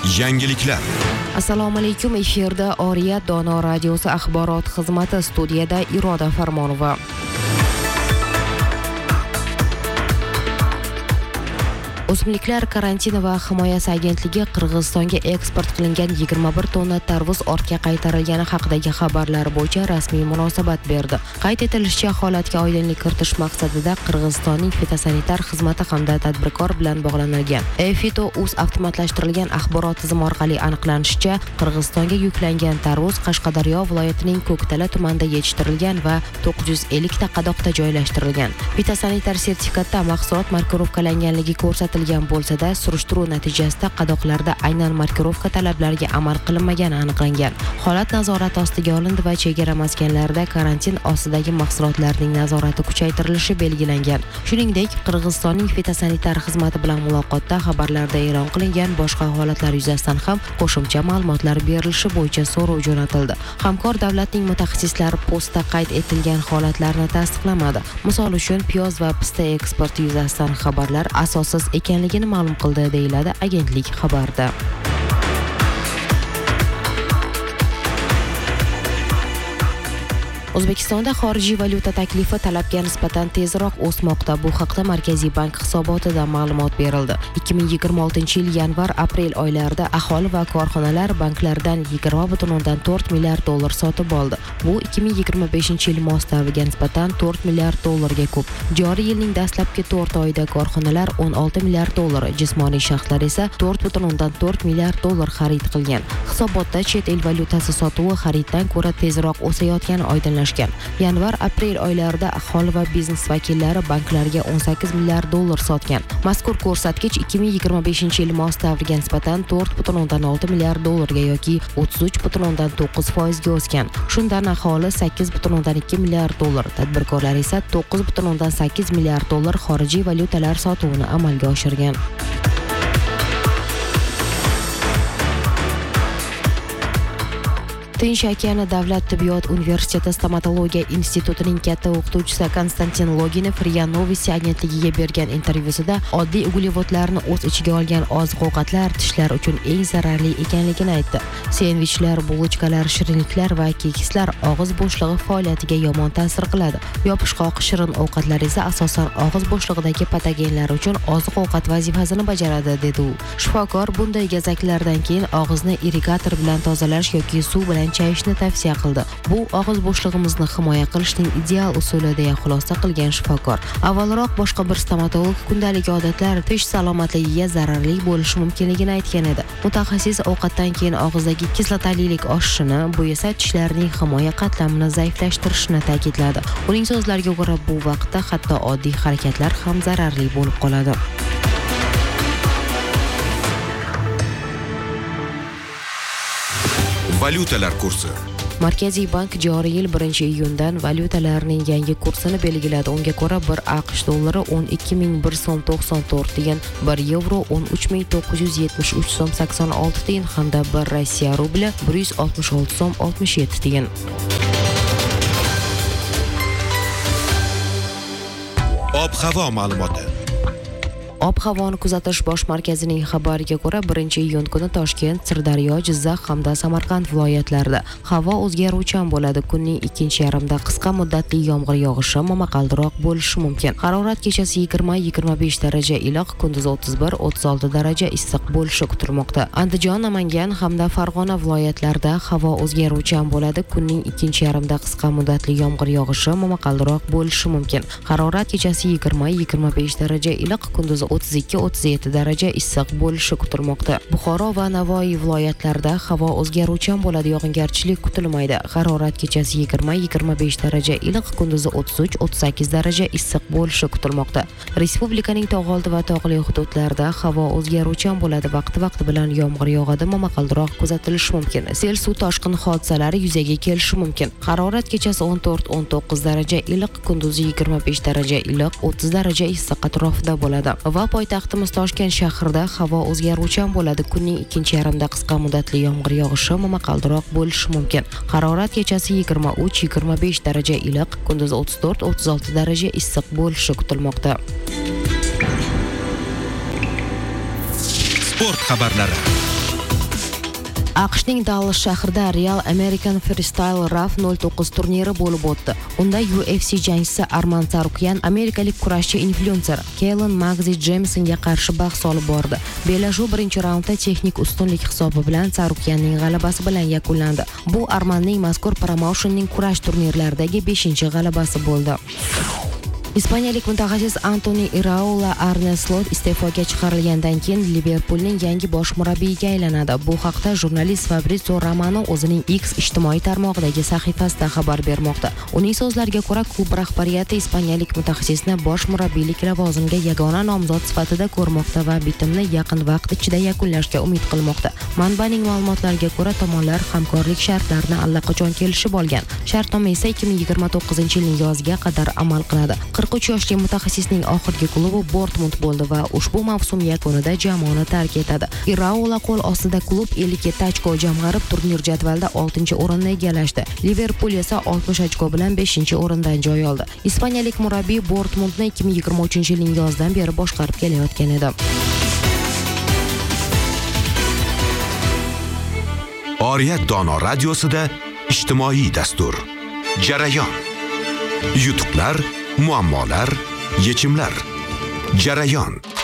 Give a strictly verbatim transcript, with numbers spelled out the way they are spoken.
Yangiliklar. Assalomu alaykum, efirda Oriyat Dono radiosi axborot xizmati, studiyada Iroda Farmonova. O'simliklar karantini va himoyasi agentligi Qirg'izistonga eksport qilingan yigirma bir tonna tarvuz ortga qaytarilgani haqidagi xabarlar bo'yicha rasmiy munosabat berdi. Qayd etilishicha, holatga oydinlik kiritish maqsadida Qirg'izistonning fitosanitar xizmati hamda tadbirkor bilan bog'lanilgan. E-Fito.uz avtomatlashtirilgan axborot tizimi orqali aniqlanishicha, Qirg'izistonga yuklangan tarvuz Qashqadaryo viloyatining Ko'ktala tumanida yetishtirilgan va to'qqiz yuz ellik ta qadoqda joylashtirilgan. Fitosanitar sertifikatda mahsulot markirovkalanganligi ko'rsatilgan bo'lsa-da, surishtiruv natijasida qadoqlarda aynan markirovka talablariga amal qilinmagani aniqlangan. Holat nazorat ostiga olindi va chegara maskanlarida karantin ostidagi mahsulotlarning nazorati kuchaytirilishi belgilangan. Shuningdek, Qirg'izistonning fitosanitar xizmati bilan muloqotda xabarlarda e'lon qilingan boshqa holatlar yuzasidan ham qo'shimcha ma'lumotlar berilishi bo'yicha so'rov jo'natildi. Hamkor davlatning mutaxassislari postda qayd etilgan holatlarni tasdiqlamadi. Misol uchun, piyoz va pista eksporti yuzasidan xabarlar asossiz ekanligini ma'lum qildi, deyiladi agentlik xabarida. O'zbekistonda xorijiy valyuta taklifi talabga nisbatan tezroq o'smoqda. Bu haqda Markaziy bank hisobotida ma'lumot berildi. ikki ming yigirma oltinchi yil yanvar-aprel oylarida aholi va korxonalar banklardan yigirma butun o'ndan to'rt milliard dollar sotib oldi. Bu ikki ming yigirma beshinchi yil mos davriga nisbatan to'rt milliard dollarga ko'p. Joriy yilning dastlabki to'rt oyida korxonalar o'n olti milliard dollar, jismoniy shaxslar esa to'rt butun o'ndan to'rt milliard dollar xarid qilgan. Hisobotda chet el valyutasi sotuvi xariddan ko'ra tezroq o'sayotgani oydinlashgan. Yanvar-aprel oylarida aholi va biznes vakillari banklarga o'n sakkiz milliard dollar sotgan. Mazkur ko'rsatkich ikki ming yigirma beshinchi yil mos davriga nisbatan to'rt butun o'ndan olti milliard dollarga yoki o'ttiz uch butun o'ndan to'qqiz foizga o'sgan. Shundan aholi sakkiz butun o'ndan ikki milliard dollar, tadbirkorlar esa to'qqiz butun o'ndan sakkiz milliard dollar xorijiy valyutalar sotuvini amalga oshirgan. Tinch okeani davlat tibbiyot universiteti stomatologiya institutining katta o'qituvchisi Konstantin Loginov Ria Novosti agentligiga bergan intervyusida oddiy uglevodlarni o'z ichiga olgan oziq-ovqatlar tishlar uchun eng zararli ekanligini aytdi. Sendvichlar, bulochkalar, shirinliklar va kekslar og'iz bo'shlig'i faoliyatiga yomon ta'sir qiladi. Yopishqoq shirin ovqatlar esa asosan og'iz bo'shlig'idagi patogenlar uchun oziq-ovqat vazifasini bajaradi, dedi u. Shifokor bunday gazaklardan keyin og'izni irrigator bilan tozalash yoki suv bilan chayishni tavsiya qildi. Bu og'iz bo'shlig'imizni himoya qilishning ideal usuli, deya xulosa qilgan shifokor. Avvalroq boshqa bir stomatolog kundalik odatlar tish salomatligiga zararli bo'lishi mumkinligini aytgan edi. Mutaxassis ovqatdan keyin og'izdagi kislotalilik oshishini, bu esa tishlarning himoya qatlamini zaiflashtirishini ta'kidladi. Uning so'zlariga ko'ra, bu vaqtda hatto oddiy harakatlar ham zararli bo'lib qoladi. Valyutalar kursi. Markaziy bank joriy yil birinchi iyundan valyutalarning yangi kursini belgiladi. Unga ko'ra, bir AQSh dollari o'n ikki ming bir so'm to'qson to'rt tiyin, bir yevro o'n uch ming to'qqiz yuz yetmish uch so'm sakson olti tiyin hamda bir Rossiya rubli bir yuz oltmish olti so'm oltmish yetti tiyin. Ob-havo ma'lumoti. Ob-havoni kuzatish bosh markazining xabariga ko'ra, birinchi iyun kuni Toshkent, Sirdaryo, Jizzax hamda Samarqand viloyatlarida havo o'zgaruvchan bo'ladi. Kunning ikkinchi yarmida qisqa muddatli yomg'ir yog'ishi, momaqaldiroq bo'lishi mumkin. Harorat kechasi yigirma yigirma besh daraja iliq, kunduz o'ttiz bir o'ttiz olti daraja issiq bo'lishi kutilmoqda. Andijon, Namangan hamda Farg'ona viloyatlarida havo o'zgaruvchan bo'ladi. Kunning ikkinchi yarmida qisqa muddatli yomg'ir yog'ishi, momaqaldiroq bo'lishi mumkin. Harorat kechasi yigirma yigirma besh daraja iliq, kunduz o'ttiz ikki o'ttiz yetti daraja issiq bo'lishi kutilmoqda. Buxoro va Navoiy viloyatlarida havo o'zgaruvchan bo'ladi, yog'ingarchilik kutilmaydi. Harorat kechasi yigirma yigirma besh daraja iliq, kunduzi o'ttiz uch o'ttiz sakkiz daraja issiq bo'lishi kutilmoqda. Respublikaning tog' oldi va tog'li hududlarida havo o'zgaruvchan bo'ladi, vaqti-vaqti bilan yomg'ir yog'adi, momaqaldiroq kuzatilishi mumkin. Sel, suv toshqin hodisalari yuzaga kelishi mumkin. Harorat kechasi o'n to'rt o'n to'qqiz daraja iliq, kunduzi yigirma besh daraja iliq, o'ttiz daraja issiq atrofida bo'ladi. Va poytaxtimiz Toshkent shahrida havo o'zgaruvchan bo'ladi. Kunning ikkinchi yarmida qisqa muddatli yomg'ir yog'ishi, momaqaldiroq bo'lishi mumkin. Harorat kechasi yigirma uch yigirma besh daraja iliq, kunduzi o'ttiz to'rt o'ttiz olti daraja issiq bo'lishi kutilmoqda. Sport xabarlari. AQShning Dallas shahrida Real American Freestyle Raf nol to'qqiz turniri bo'lib o'tdi. Unda U F C jangchisi Arman Tsarukyan amerikalik kurashchi inflyuenser Kellen Magzi Jamesonga qarshi bahs olib bordi. Bellashuv birinchi raundda texnik ustunlik hisobi bilan Tsarukyanning g'alabasi bilan yakunlandi. Bu Armanning mazkur promotionning kurash turnirlaridagi beshinchi g'alabasi bo'ldi. Ispaniyalik mutaxassis Antoni Iraola Arne Slot iste'foga chiqarilgandan keyin Liverpoolning yangi bosh murabbiyiga aylanadi. Bu haqda jurnalist Fabrizio Romano o'zining X ijtimoiy tarmog'idagi sahifasida xabar bermoqda. Uning so'zlariga ko'ra, klub rahbariyati ispaniyalik mutaxassisni bosh murabbiylik lavozimiga yagona nomzod sifatida ko'rmoqda va bitimni yaqin vaqt ichida yakunlashga umid qilmoqda. Manbaning ma'lumotlariga ko'ra, tomonlar hamkorlik shartlarini allaqachon kelishib olgan. Shartnoma esa ikki ming yigirma to'qqizinchi yilning yoziga qadar amal qiladi. qirq uch yoshli mutaxassisning oxirgi klubi Dortmund bo'ldi va ushbu mavsum yakunida jamoani tark etadi. Iraola qo'l ostida klub ellik yetti ochko jamg'arib turnir jadvalida oltinchi o'rinni egallashdi. Liverpool esa oltmish ochko bilan beshinchi o'rindan joy oldi. Ispaniyalik murabbiy Dortmundni ikki ming yigirma uchinchi yilning yozidan beri boshqarib kelayotgan edi. Oriyat Dono radiosida ijtimoiy dastur. Jarayon. Yutuqlar, muammolar, yechimlar. Jarayon.